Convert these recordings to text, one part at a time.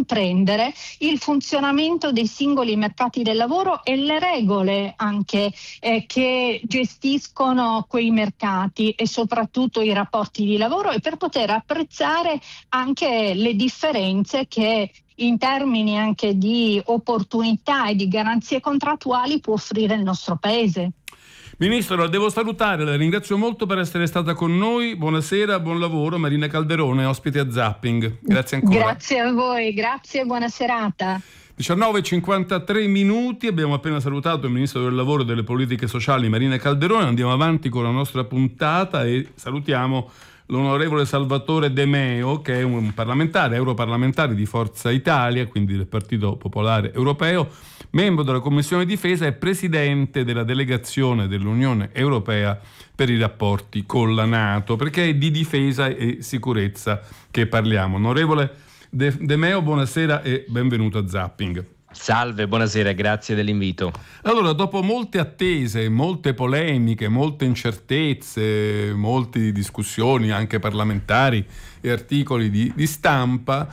comprendere il funzionamento dei singoli mercati del lavoro e le regole anche che gestiscono quei mercati e soprattutto i rapporti di lavoro, e per poter apprezzare anche le differenze che in termini anche di opportunità e di garanzie contrattuali può offrire il nostro Paese. Ministro, la devo salutare, la ringrazio molto per essere stata con noi. Buonasera, buon lavoro. Marina Calderone, ospite a Zapping. Grazie ancora. Grazie a voi, grazie e buona serata. 19:53 minuti, abbiamo appena salutato il Ministro del Lavoro e delle Politiche Sociali Marina Calderone. Andiamo avanti con la nostra puntata e salutiamo l'onorevole Salvatore De Meo, che è un parlamentare, europarlamentare di Forza Italia, quindi del Partito Popolare Europeo, membro della Commissione Difesa e presidente della delegazione dell'Unione Europea per i rapporti con la NATO, perché è di difesa e sicurezza che parliamo. Onorevole De Meo, buonasera e benvenuto a Zapping. Salve, buonasera, grazie dell'invito. Allora, dopo molte attese, molte polemiche, molte incertezze, molte discussioni anche parlamentari e articoli di stampa,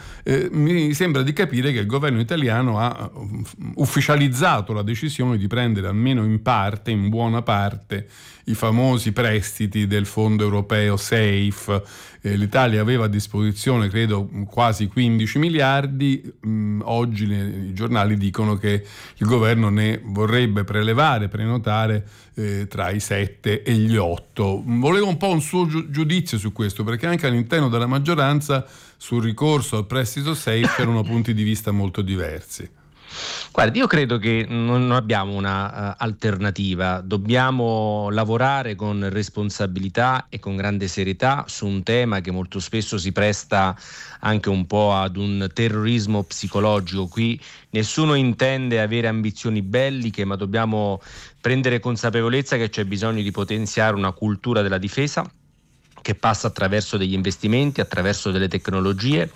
mi sembra di capire che il governo italiano ha ufficializzato la decisione di prendere almeno in parte, in buona parte, i famosi prestiti del fondo europeo SAFE. L'Italia aveva a disposizione credo quasi 15 miliardi, oggi i giornali dicono che il governo ne vorrebbe prenotare tra i 7 e gli 8. Volevo un po' un suo giudizio su questo, perché anche all'interno della maggioranza sul ricorso al prestito SAFE c'erano punti di vista molto diversi. Guardi, io credo che non abbiamo una alternativa, dobbiamo lavorare con responsabilità e con grande serietà su un tema che molto spesso si presta anche un po' ad un terrorismo psicologico. Qui nessuno intende avere ambizioni belliche, ma dobbiamo prendere consapevolezza che c'è bisogno di potenziare una cultura della difesa che passa attraverso degli investimenti, attraverso delle tecnologie,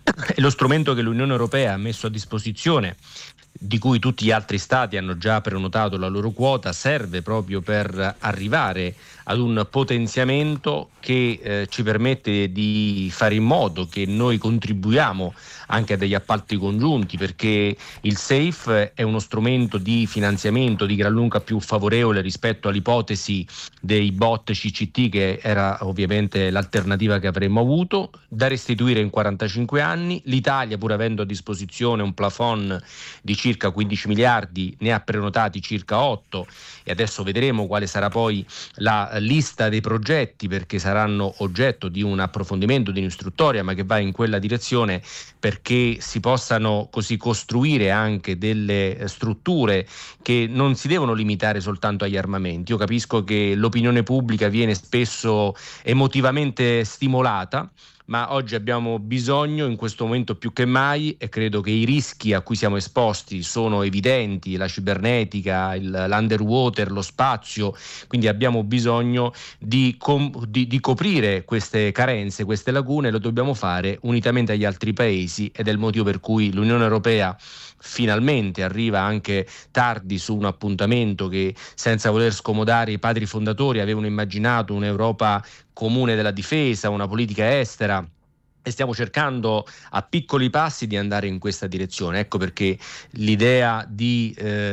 e lo strumento che l'Unione Europea ha messo a disposizione, di cui tutti gli altri stati hanno già prenotato la loro quota, serve proprio per arrivare ad un potenziamento che ci permette di fare in modo che noi contribuiamo anche a degli appalti congiunti, perché il SAFE è uno strumento di finanziamento di gran lunga più favorevole rispetto all'ipotesi dei bot CCT, che era ovviamente l'alternativa che avremmo avuto, da restituire in 45 anni. L'Italia, pur avendo a disposizione un plafond di circa 15 miliardi, ne ha prenotati circa 8, e adesso vedremo quale sarà poi la lista dei progetti, perché saranno oggetto di un approfondimento, di un'istruttoria, ma che va in quella direzione, perché si possano così costruire anche delle strutture che non si devono limitare soltanto agli armamenti. Io capisco che l'opinione pubblica viene spesso emotivamente stimolata, ma oggi abbiamo bisogno in questo momento più che mai, e credo che i rischi a cui siamo esposti sono evidenti, la cibernetica, l'underwater, lo spazio, quindi abbiamo bisogno di coprire queste carenze, queste lacune, e lo dobbiamo fare unitamente agli altri paesi, ed è il motivo per cui l'Unione Europea finalmente arriva anche tardi su un appuntamento che, senza voler scomodare i padri fondatori, avevano immaginato un'Europa comune della difesa, una politica estera, e stiamo cercando a piccoli passi di andare in questa direzione. Ecco perché l'idea di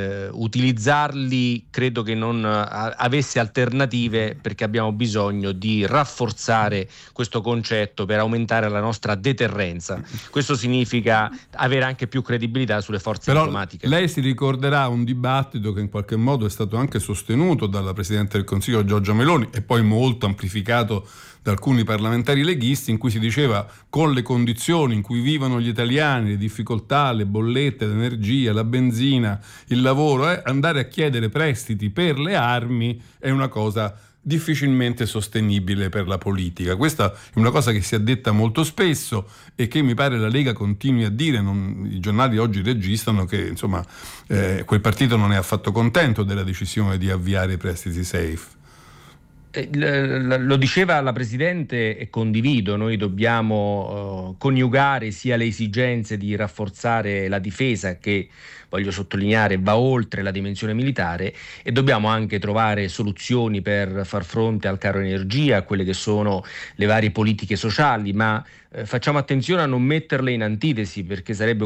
utilizzarli credo che non avesse alternative, perché abbiamo bisogno di rafforzare questo concetto per aumentare la nostra deterrenza. Questo significa avere anche più credibilità sulle forze diplomatiche. Lei si ricorderà un dibattito che in qualche modo è stato anche sostenuto dalla Presidente del Consiglio Giorgia Meloni e poi molto amplificato da alcuni parlamentari leghisti, in cui si diceva: con le condizioni in cui vivono gli italiani, le difficoltà, le bollette, l'energia, la benzina, il lavoro, andare a chiedere prestiti per le armi è una cosa difficilmente sostenibile per la politica. Questa è una cosa che si è detta molto spesso e che mi pare la Lega continui a dire. I giornali oggi registrano che insomma quel partito non è affatto contento della decisione di avviare i prestiti SAFE. Lo diceva la Presidente e condivido: noi dobbiamo coniugare sia le esigenze di rafforzare la difesa, che voglio sottolineare va oltre la dimensione militare, e dobbiamo anche trovare soluzioni per far fronte al caro energia, a quelle che sono le varie politiche sociali, ma facciamo attenzione a non metterle in antitesi, perché sarebbe